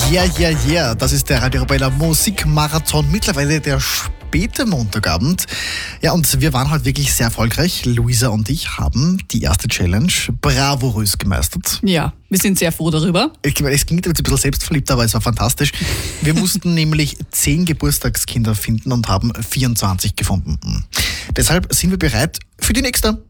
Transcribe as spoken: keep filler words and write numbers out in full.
Yeah, yeah, yeah. Das ist der Radio Arabella Musikmarathon. Mittlerweile der späte Montagabend. Ja, und wir waren halt wirklich sehr erfolgreich. Luisa und ich haben die erste Challenge bravourös gemeistert. Ja, wir sind sehr froh darüber. Ich meine, es klingt jetzt ein bisschen selbstverliebt, aber es war fantastisch. Wir mussten nämlich zehn Geburtstagskinder finden und haben vierundzwanzig gefunden. Deshalb sind wir bereit für die nächste.